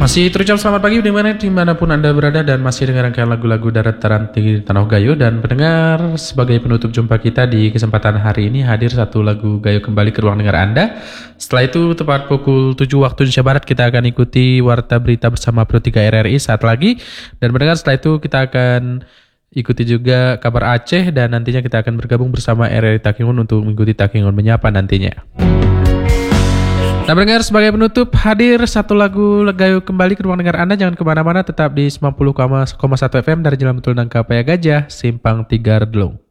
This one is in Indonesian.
Masih terucap selamat pagi dimanapun Anda berada dan masih dengan rangkaian lagu-lagu dataran tinggi Tanah Gayo. Dan pendengar, sebagai penutup jumpa kita di kesempatan hari ini hadir satu lagu Gayo kembali ke ruang dengar Anda. Setelah itu tepat pukul 7 waktu Indonesia Barat kita akan ikuti Warta Berita bersama Pro 3 RRI saat lagi. Dan pendengar, setelah itu kita akan ikuti juga kabar Aceh dan nantinya kita akan bergabung bersama RRI Takingon untuk mengikuti Takingon Menyapa nantinya. Nah pendengar, sebagai penutup hadir satu lagu Gayo kembali ke ruang dengar Anda. Jangan kemana-mana, tetap di 90,1 FM dari Jalan Betul Nangka Paya Gajah, Simpang 3 Redlong.